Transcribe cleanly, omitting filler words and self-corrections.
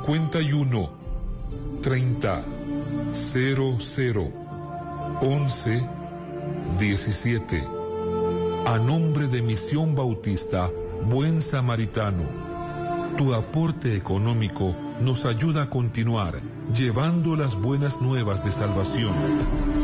51 30 00 11 17. A nombre de Misión Bautista Buen Samaritano, tu aporte económico nos ayuda a continuar llevando las buenas nuevas de salvación.